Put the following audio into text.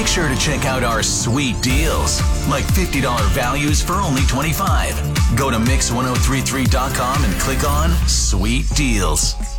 Make sure to check out our sweet deals, like $50 values for only $25. Go to mix1033.com and click on Sweet Deals.